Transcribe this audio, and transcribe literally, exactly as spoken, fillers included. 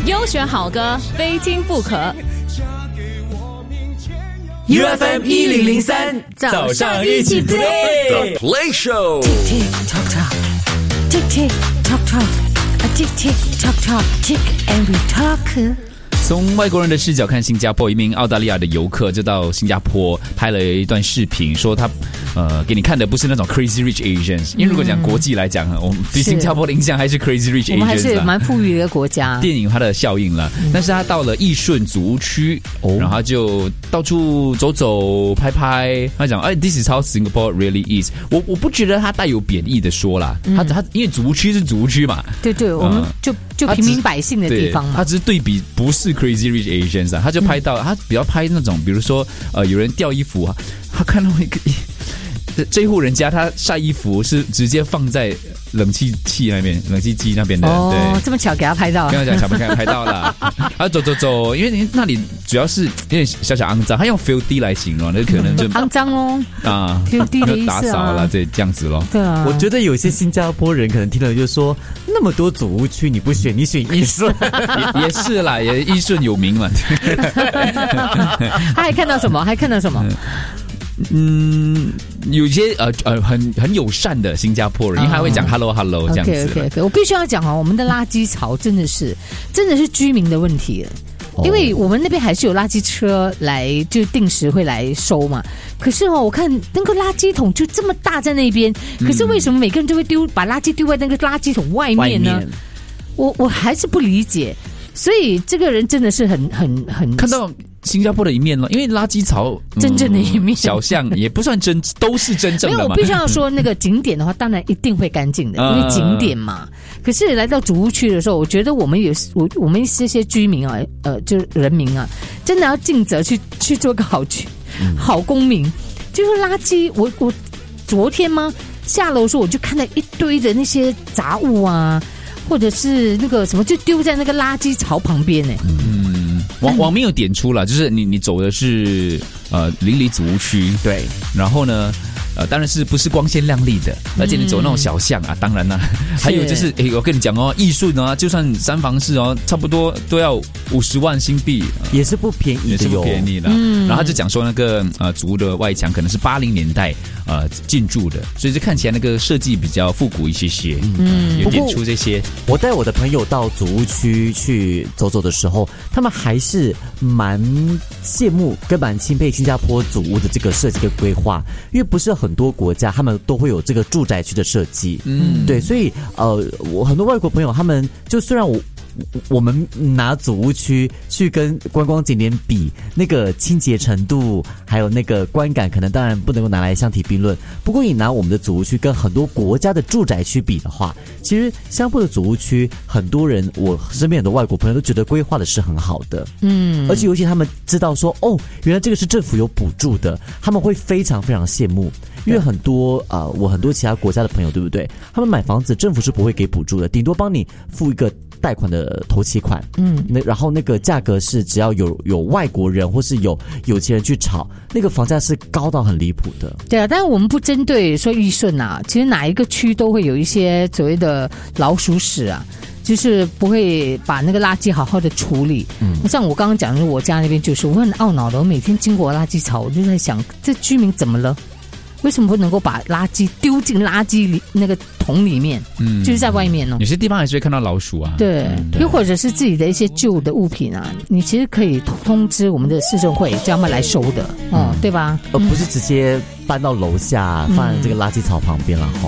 优选好歌，非听不可。 U F M 一零零三，早上一起 play The Play Show。 Tick tick tock tock, tick tick tock tock, a tick tick tock tock, tick and we talk。 从外国人的视角看新加坡，一名澳大利亚的游客就到新加坡拍了一段视频，说他呃给你看的不是那种 Crazy Rich Asians， 因为如果讲国际来讲，我们对新加坡的印象还是 Crazy Rich Asians， 我们还是蛮富裕的一个国家。 电影它的效应了，但是他到了义顺祖屋区，然后他就到处走走拍拍，他讲哎 ，This is how Singapore really is。我我不觉得他带有贬义的说啦，他他因为祖屋区是祖屋区嘛， 对对，我们就就平民百姓的地方嘛， 他只是对比不是 Crazy Rich Asians 啊，他就拍到、嗯、他比较拍那种，比如说呃有人掉衣服啊，他看到一个这一户人家他晒衣服是直接放在冷气器那边，冷气机那边的， 哦， 对， 这么巧给他拍到， 跟他讲小朋友拍到了，他走走走，因为那里主要是有点小小肮脏，他用 filthy 来形容，那可能就肮脏哦啊 ，filthy 的意思啊， 打扫了，对，这样子咯。 对啊， 我觉得有些新加坡人可能听了就说，那么多祖屋区你不选，你选义顺， 也, 也是啦，也义顺有名嘛。 他还看到什么？还看到什么？ 嗯，有些呃呃很很友善的新加坡人，因为他会讲 hello hello 这样子。 OK OK OK， 我必须要讲啊，我们的垃圾槽真的是真的是居民的问题了。因为我们那边还是有垃圾车来，就定时会来收嘛。可是哦，我看那个垃圾桶就这么大在那边，可是为什么每个人都会丢把垃圾丢在那个垃圾桶外面呢？面我我还是不理解。所以这个人真的是很很很看到新加坡的一面了，因为垃圾槽、 嗯、真正的一面， 小巷也不算真，都是真正的嘛。 没有，我必须要说，那个景点的话，当然一定会干净的，因为景点嘛。可是来到主屋区的时候，我觉得我们有我我们这些居民啊，呃，就是人民啊，真的要尽责去去做个好居、嗯、好公民。就是垃圾，我我昨天吗下楼的时候，我就看到一堆的那些杂物啊。或者是那个什么，就丢在那个垃圾槽旁边呢。 嗯，网网民有点出了，就是你你走的是呃邻里祖屋区，对，然后呢。呃，当然是不是光鲜亮丽的，而且你走那种小巷啊，嗯、当然啦、啊，还有就是，诶，我跟你讲哦，义顺啊，就算三房式哦，差不多都要五十万新币， 也是不便宜的， 也是不便宜的。嗯，然后他就讲说那个呃祖屋的外墙可能是八零年代呃进驻的，所以就看起来那个设计比较复古一些些，嗯，有点出这些。 我带我的朋友到祖屋区去走走的时候，他们还是蛮羡慕跟蛮钦佩新加坡祖屋的这个设计跟规划，因为不是很。很多国家他们都会有这个住宅区的设计，嗯，对，所以呃，我很多外国朋友他们就虽然我我们拿祖屋区去跟观光景点比，那个清洁程度还有那个观感，可能当然不能够拿来相提并论。不过你拿我们的祖屋区跟很多国家的住宅区比的话，其实新加坡的祖屋区，很多人我身边很多外国朋友都觉得规划的是很好的，嗯，而且尤其他们知道说，哦，原来这个是政府有补助的，他们会非常非常羡慕。因为很多啊、呃，我很多其他国家的朋友，对不对？他们买房子，政府是不会给补助的，顶多帮你付一个贷款的头期款，嗯，那然后那个价格是只要有有外国人或是有有钱人去炒，那个房价是高到很离谱的。 对啊，但是我们不针对说义顺啊，其实哪一个区都会有一些所谓的老鼠屎啊。就是不会把那个垃圾好好的处理。嗯，像我刚刚讲的，我家那边就是我很懊恼的，我每天经过垃圾槽，我就在想，这居民怎么了？为什么不能够把垃圾丢进垃圾里那个桶里面？嗯，就是在外面哦。 有些地方还是会看到老鼠啊。 对，嗯、对，又或者是自己的一些旧的物品啊，你其实可以通知我们的市政会，叫他们来收的，哦、嗯，对吧？ 而不是直接搬到楼下，放在这个垃圾槽旁边了。